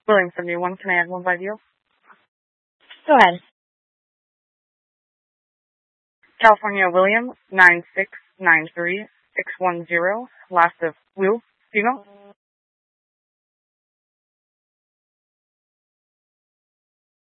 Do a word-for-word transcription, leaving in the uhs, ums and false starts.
William seventy-one, can I add one by deal? Go ahead. California William, nine six nine three six one zero, last of Will, female.